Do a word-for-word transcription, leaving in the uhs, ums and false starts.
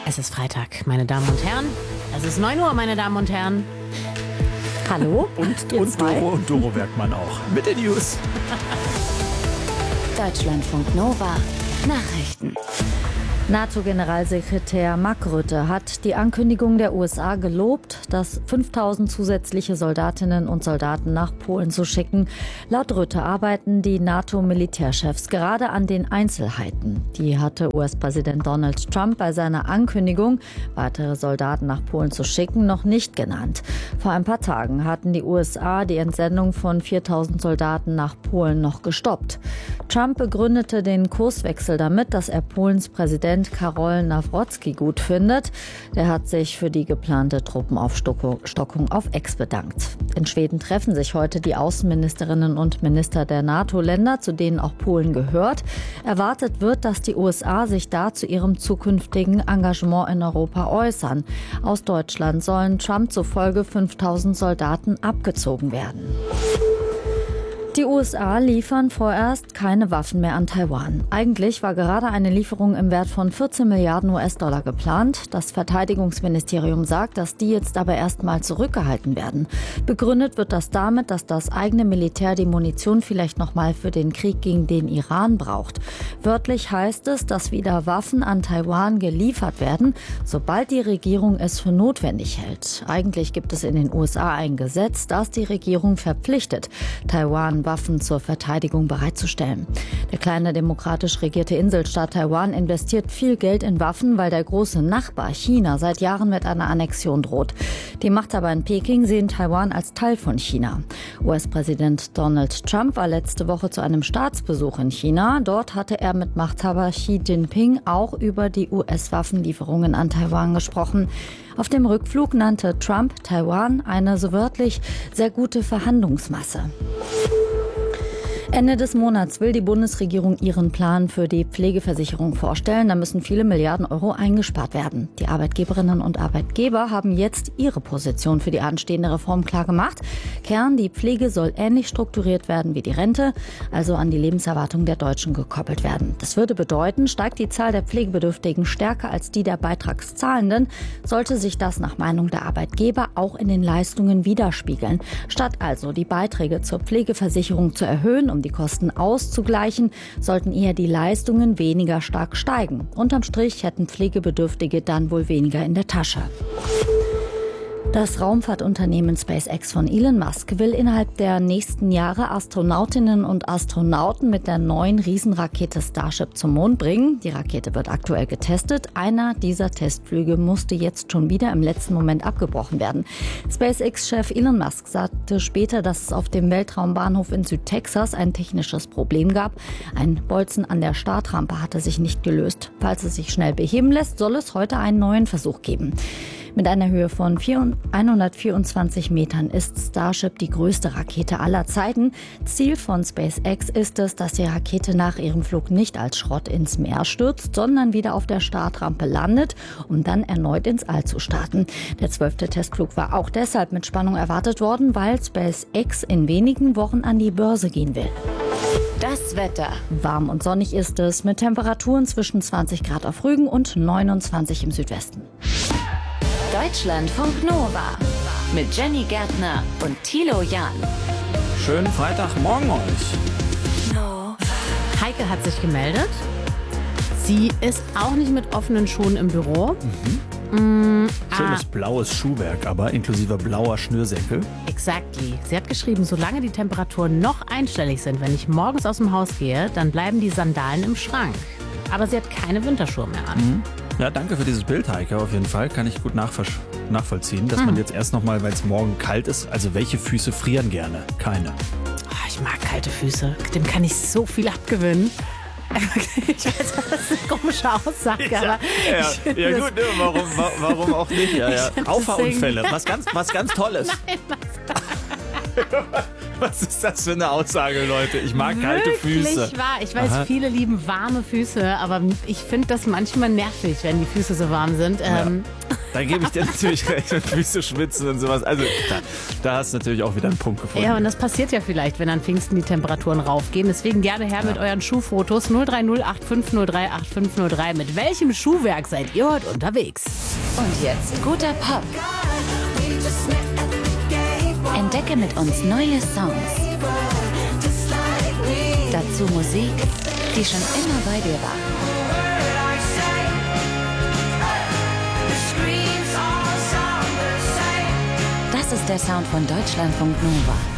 Es ist Freitag, meine Damen und Herren. Es ist neun Uhr, meine Damen und Herren. Hallo. Und, und Doro und Doro Werkmann auch. Mit den News. Deutschlandfunk Nova. Nachrichten. NATO-Generalsekretär Mark Rutte hat die Ankündigung der U S A gelobt, dass fünftausend zusätzliche Soldatinnen und Soldaten nach Polen zu schicken. Laut Rutte arbeiten die NATO-Militärchefs gerade an den Einzelheiten. Die hatte U S-Präsident Donald Trump bei seiner Ankündigung, weitere Soldaten nach Polen zu schicken, noch nicht genannt. Vor ein paar Tagen hatten die U S A die Entsendung von viertausend Soldaten nach Polen noch gestoppt. Trump begründete den Kurswechsel damit, dass er Polens Präsident Karol Nawrocki gut findet. Der hat sich für die geplante Truppenaufstockung auf Ex bedankt. In Schweden treffen sich heute die Außenministerinnen und Minister der NATO-Länder, zu denen auch Polen gehört. Erwartet wird, dass die U S A sich da zu ihrem zukünftigen Engagement in Europa äußern. Aus Deutschland sollen Trump zufolge fünftausend Soldaten abgezogen werden. Die U S A liefern vorerst keine Waffen mehr an Taiwan. Eigentlich war gerade eine Lieferung im Wert von vierzehn Milliarden U S-Dollar geplant. Das Verteidigungsministerium sagt, dass die jetzt aber erstmal zurückgehalten werden. Begründet wird das damit, dass das eigene Militär die Munition vielleicht nochmal für den Krieg gegen den Iran braucht. Wörtlich heißt es, dass wieder Waffen an Taiwan geliefert werden, sobald die Regierung es für notwendig hält. Eigentlich gibt es in den U S A ein Gesetz, das die Regierung verpflichtet, Taiwan Waffen zur Verteidigung bereitzustellen. Der kleine demokratisch regierte Inselstaat Taiwan investiert viel Geld in Waffen, weil der große Nachbar China seit Jahren mit einer Annexion droht. Die Machthaber in Peking sehen Taiwan als Teil von China. U S-Präsident Donald Trump war letzte Woche zu einem Staatsbesuch in China. Dort hatte er mit Machthaber Xi Jinping auch über die U S-Waffenlieferungen an Taiwan gesprochen. Auf dem Rückflug nannte Trump Taiwan eine so wörtlich sehr gute Verhandlungsmasse. Ende des Monats will die Bundesregierung ihren Plan für die Pflegeversicherung vorstellen. Da müssen viele Milliarden Euro eingespart werden. Die Arbeitgeberinnen und Arbeitgeber haben jetzt ihre Position für die anstehende Reform klar gemacht. Kern: die Pflege soll ähnlich strukturiert werden wie die Rente, also an die Lebenserwartung der Deutschen gekoppelt werden. Das würde bedeuten, steigt die Zahl der Pflegebedürftigen stärker als die der Beitragszahlenden, sollte sich das nach Meinung der Arbeitgeber auch in den Leistungen widerspiegeln. Statt also die Beiträge zur Pflegeversicherung zu erhöhen, um die Kosten auszugleichen, sollten eher die Leistungen weniger stark steigen. Unterm Strich hätten Pflegebedürftige dann wohl weniger in der Tasche. Das Raumfahrtunternehmen SpaceX von Elon Musk will innerhalb der nächsten Jahre Astronautinnen und Astronauten mit der neuen Riesenrakete Starship zum Mond bringen. Die Rakete wird aktuell getestet. Einer dieser Testflüge musste jetzt schon wieder im letzten Moment abgebrochen werden. SpaceX-Chef Elon Musk sagte später, dass es auf dem Weltraumbahnhof in Südtexas ein technisches Problem gab. Ein Bolzen an der Startrampe hatte sich nicht gelöst. Falls es sich schnell beheben lässt, soll es heute einen neuen Versuch geben. Mit einer Höhe von hundertvierundzwanzig Metern ist Starship die größte Rakete aller Zeiten. Ziel von SpaceX ist es, dass die Rakete nach ihrem Flug nicht als Schrott ins Meer stürzt, sondern wieder auf der Startrampe landet, um dann erneut ins All zu starten. Der zwölfte Testflug war auch deshalb mit Spannung erwartet worden, weil SpaceX in wenigen Wochen an die Börse gehen will. Das Wetter. Warm und sonnig ist es mit Temperaturen zwischen zwanzig Grad auf Rügen und neunundzwanzig im Südwesten. Deutschlandfunk Nova mit Jenny Gärtner und Thilo Jahn. Schönen Freitagmorgen euch. Nova. Heike hat sich gemeldet. Sie ist auch nicht mit offenen Schuhen im Büro. Mhm. Mm, Schönes ah, blaues Schuhwerk, aber inklusive blauer Schnürsenkel. exactly. Sie hat geschrieben, solange die Temperaturen noch einstellig sind, wenn ich morgens aus dem Haus gehe, dann bleiben die Sandalen im Schrank. Aber sie hat keine Winterschuhe mehr an. Mhm. Ja, danke für dieses Bild, Heike, auf jeden Fall. Kann ich gut nachvoll- nachvollziehen, dass Mhm. man jetzt erst nochmal, weil es morgen kalt ist, also welche Füße frieren gerne? Keine. Oh, ich mag kalte Füße. Dem kann ich so viel abgewinnen. Ich weiß, das ist eine komische Aussage, aber ja, ich finde ja das- gut, ne, warum, wa- warum auch nicht? Ja, ja. Ich find Auffahrunfälle, deswegen- was ganz, was ganz Tolles. Was ist das für eine Aussage, Leute? Ich mag kalte Füße. Wirklich wahr. Ich weiß, Aha. viele lieben warme Füße, aber ich finde das manchmal nervig, wenn die Füße so warm sind. Ähm, Da gebe ich dir natürlich recht, wenn Füße schwitzen und sowas. Also da, da hast du natürlich auch wieder einen Punkt gefunden. Ja, und das passiert ja vielleicht, wenn an Pfingsten die Temperaturen raufgehen. Deswegen gerne her mit euren Schuhfotos null drei null acht fünf null drei acht fünf null drei. Mit welchem Schuhwerk seid ihr heute unterwegs? Und jetzt guter Pop. Entdecke mit uns neue Songs. Dazu Musik, die schon immer bei dir war. Das ist der Sound von Deutschlandfunk Nova.